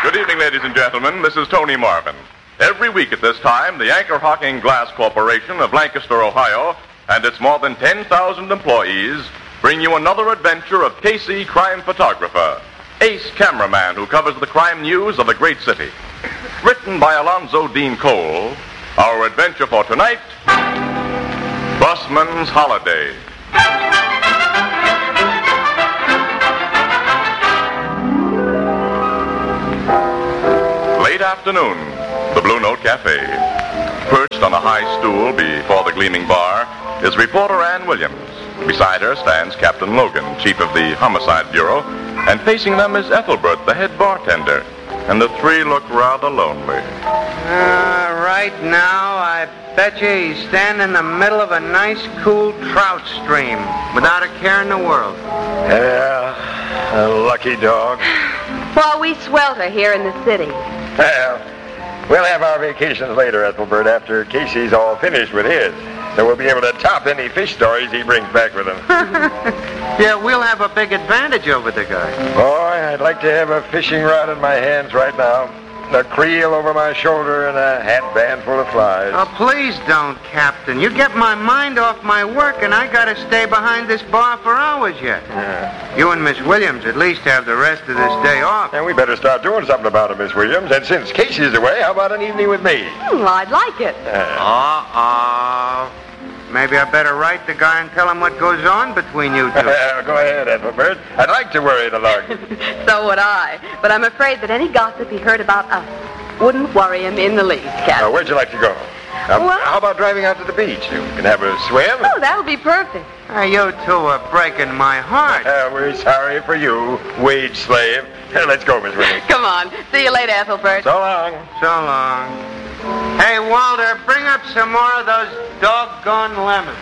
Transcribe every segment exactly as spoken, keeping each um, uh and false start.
Good evening, ladies and gentlemen. This is Tony Marvin. Every week at this time, the Anchor Hocking Glass Corporation of Lancaster, Ohio, and its more than ten thousand employees bring you another adventure of Casey, crime photographer, ace cameraman who covers the crime news of the great city. Written by Alonzo Dean Cole, our adventure for tonight, Busman's Holiday. Late afternoon, the Blue Note Cafe. Perched on a high stool before the gleaming bar is reporter Ann Williams. Beside her stands Captain Logan, chief of the Homicide Bureau, and facing them is Ethelbert, the head bartender. And the three look rather lonely. Uh, right now, I bet you he's standing in the middle of a nice, cool trout stream without a care in the world. Yeah, a lucky dog. While we swelter here in the city. Well, we'll have our vacations later, Ethelbert, after Casey's all finished with his. So we'll be able to top any fish stories he brings back with him. Yeah, we'll have a big advantage over the guy. Boy, I'd like to have a fishing rod in my hands right now, a creel over my shoulder, and a hat band full of flies. Oh, please don't, Captain. You get my mind off my work, and I gotta stay behind this bar for hours yet. Yeah. You and Miss Williams at least have the rest of this day off. And we better start doing something about it, Miss Williams. And since Casey's away, how about an evening with me? Well, I'd like it. Uh, Uh-oh. Maybe I better write the guy and tell him what goes on between you two. Go ahead, Ethelbert. I'd like to worry the lug. So would I. But I'm afraid that any gossip he heard about us wouldn't worry him in the least, Captain. Uh, where'd you like to go? Um, Well- how about driving out to the beach? You can have a swim. Oh, that'll be perfect. Uh, you two are breaking my heart. Uh, we're sorry for you, wage slave. Uh, let's go, Miss Williams. Come on. See you later, Ethelbert. So long. So long. Hey, Walter, bring up some more of those doggone lemons.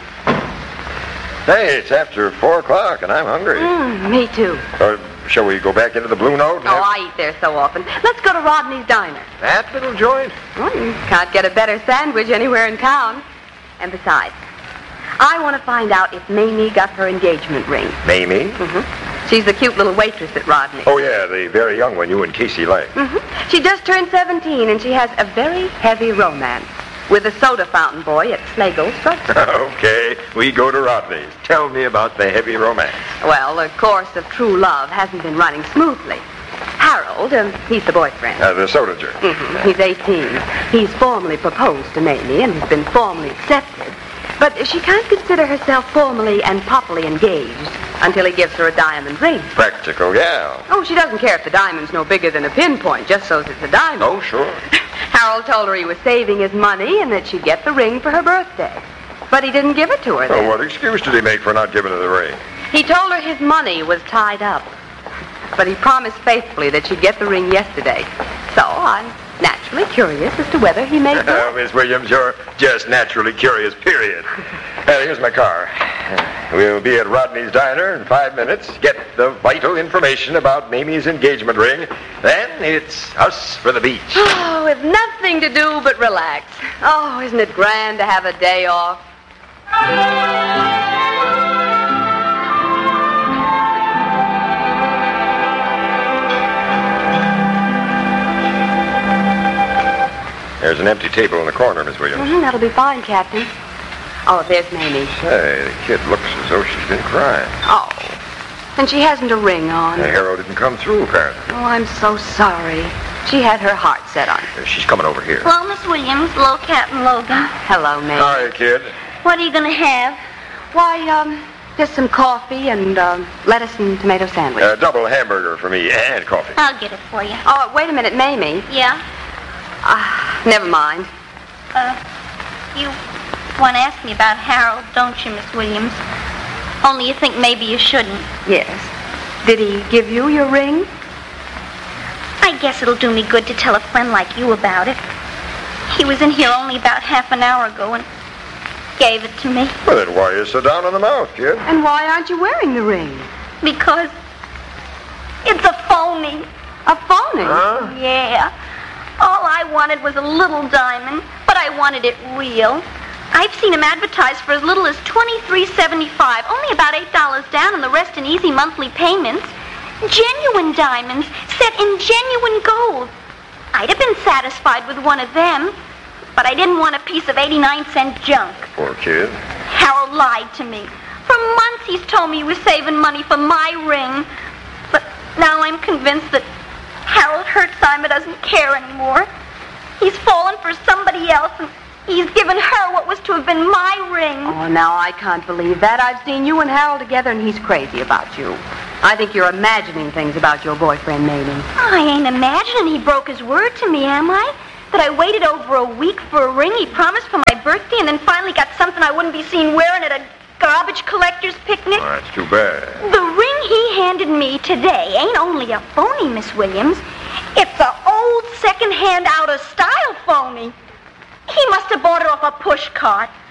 Hey, it's after four o'clock, and I'm hungry. Mm, me too. Uh, shall we go back into the Blue Note? Oh, I eat there so often. Let's go to Rodney's Diner. That little joint? Well, you can't get a better sandwich anywhere in town. And besides, I want to find out if Mamie got her engagement ring. Mamie? Mm-hmm. She's the cute little waitress at Rodney's. Oh, yeah, the very young one you and Casey like. Mm-hmm. She just turned seventeen, and she has a very heavy romance with a soda fountain boy at Slagle's drugstore. Okay, we go to Rodney's. Tell me about the heavy romance. Well, the course of true love hasn't been running smoothly. Harold, um, he's the boyfriend. Uh, the soda jerk. Mm-hmm. He's eighteen. He's formally proposed to Mamie and has been formally accepted. But she can't consider herself formally and properly engaged until he gives her a diamond ring. Practical gal. Oh, she doesn't care if the diamond's no bigger than a pinpoint, just so's it's a diamond. Oh, sure. Harold told her he was saving his money and that she'd get the ring for her birthday. But he didn't give it to her then. Oh, what excuse did he make for not giving her the ring? He told her his money was tied up. But he promised faithfully that she'd get the ring yesterday. So I'm naturally curious as to whether he made good. Oh, Miss Williams, you're just naturally curious, period. Uh, here's my car. We'll be at Rodney's Diner in five minutes, get the vital information about Mamie's engagement ring. Then it's us for the beach. Oh, with nothing to do but relax. Oh, isn't it grand to have a day off? There's an empty table in the corner, Miss Williams. Mm-hmm, that'll be fine, Captain. Oh, there's Mamie. Say, the kid looks as though she's been crying. Oh, and she hasn't a ring on. The hero didn't come through, apparently. Oh, I'm so sorry. She had her heart set on it. Uh, She's coming over here. Hello, Miss Williams. Hello, Captain Logan. Hello, Mamie. Hi, kid. What are you going to have? Why, um, just some coffee and um, lettuce and tomato sandwich. A double hamburger for me and coffee. I'll get it for you. Oh, wait a minute, Mamie. Yeah? Ah, never mind. Uh, you want to ask me about Harold, don't you, Miss Williams? Only you think maybe you shouldn't. Yes. Did he give you your ring? I guess it'll do me good to tell a friend like you about it. He was in here only about half an hour ago and gave it to me. Well, then why are you so down on the mouth, kid? And why aren't you wearing the ring? Because it's a phony. A phony? Huh? Yeah. All I wanted was a little diamond, but I wanted it real. I've seen him advertised for as little as twenty-three seventy-five, only about eight dollars down and the rest in easy monthly payments. Genuine diamonds, set in genuine gold. I'd have been satisfied with one of them, but I didn't want a piece of eighty-nine cent junk. Poor kid. Harold lied to me. For months he's told me he was saving money for my ring. But now I'm convinced that Harold Hertzheimer doesn't care anymore. He's fallen for somebody else, and he's given her what was to have been my ring. Oh, now I can't believe that. I've seen you and Harold together, and he's crazy about you. I think you're imagining things about your boyfriend, Mamie. I ain't imagining he broke his word to me, am I? That I waited over a week for a ring he promised for my birthday and then finally got something I wouldn't be seen wearing at a garbage collector's picnic? Oh, that's too bad. The ring he handed me today ain't only a phony, Miss Williams. It's an old second-hand out-of-style phony. He must have bought it off a push cart.